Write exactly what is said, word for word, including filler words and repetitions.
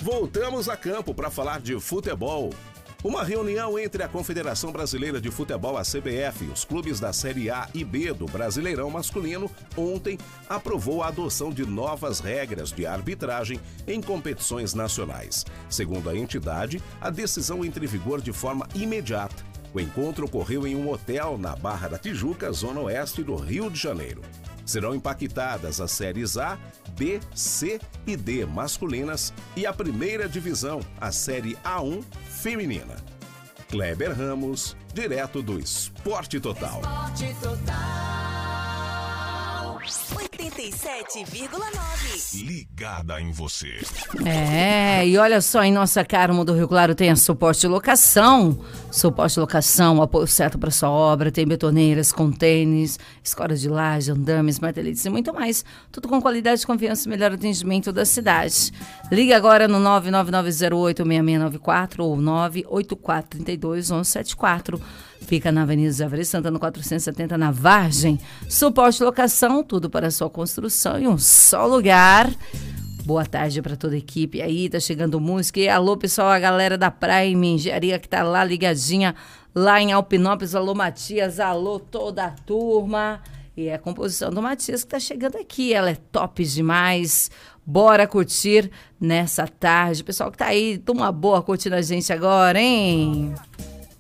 Voltamos a campo para falar de futebol. Uma reunião entre a Confederação Brasileira de Futebol, a C B F, e os clubes da Série A e B do Brasileirão Masculino, ontem aprovou a adoção de novas regras de arbitragem em competições nacionais. Segundo a entidade, a decisão entra em vigor de forma imediata. O encontro ocorreu em um hotel na Barra da Tijuca, zona oeste do Rio de Janeiro. Serão impactadas as séries A, B, C e D masculinas e a primeira divisão, a série A um feminina. Kleber Ramos, direto do Esporte Total. Esporte Total. oitenta e sete vírgula nove. Ligada em você. É, e olha só, em nossa Carmo do Rio Claro tem a Suporte Locação. Suporte Locação, apoio certo para sua obra, tem betoneiras, contêineres, escoras de laje, andames, marteletes e muito mais. Tudo com qualidade, confiança e melhor atendimento da cidade. Ligue agora no nove nove nove zero oito seis seis nove quatro ou nove oito quatro três dois um um sete quatro. Fica na Avenida Javari Santana quatrocentos e setenta, na Vargem. Suporte Locação, tudo para a sua construção em um só lugar. Boa tarde para toda a equipe aí, tá chegando música. E alô, pessoal, a galera da Prime Engenharia que tá lá ligadinha, lá em Alpinópolis. Alô, Matias, alô, toda a turma. E é a composição do Matias que tá chegando aqui, ela é top demais. Bora curtir nessa tarde. Pessoal que tá aí, toma boa curtindo a gente agora, hein?